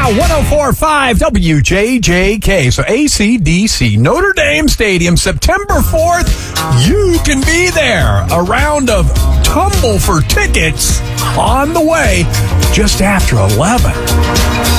104.5 WJJK. So AC/DC, Notre Dame Stadium, September 4th. You can be there. A round of tumble for tickets on the way just after 11.